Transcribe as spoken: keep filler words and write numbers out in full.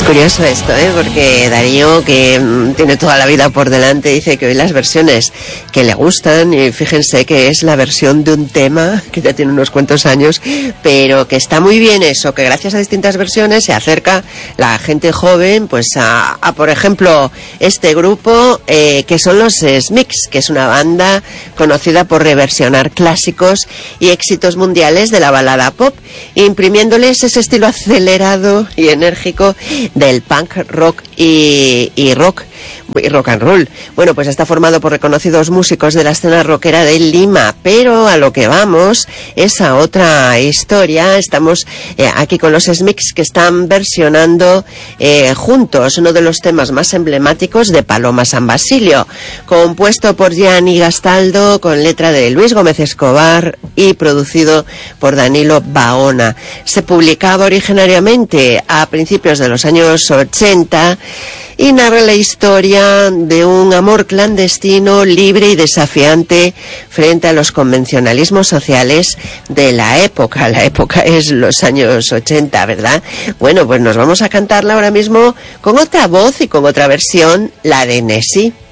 Curioso esto, ¿eh? Porque Darío, que mm, tiene toda la vida por delante, dice que hoy las versiones que le gustan, y fíjense que es la versión de un tema que ya tiene unos cuantos años, pero que está muy bien eso, que gracias a distintas versiones se acerca la gente joven, pues a, a por ejemplo, este grupo, eh, que son los Smiths, que es una banda conocida por reversionar clásicos y éxitos mundiales de la balada pop, imprimiéndoles ese estilo acelerado y enérgico del punk rock y, y rock y rock and roll. Bueno, pues está formado por reconocidos músicos de la escena rockera de Lima, pero a lo que vamos es a otra historia. Estamos eh, aquí con los Smiths, que están versionando eh, juntos uno de los temas más emblemáticos de Paloma San Basilio, compuesto por Gianni Gastaldo, con letra de Luis Gómez Escobar y producido por Danilo Baona. Se publicaba originariamente a principios de los años ochenta y narra la historia de un amor clandestino, libre y desafiante frente a los convencionalismos sociales de la época. La época es los años ochenta, ¿verdad? Bueno, pues nos vamos a cantarla ahora mismo con otra voz y con otra versión, la de Nessie.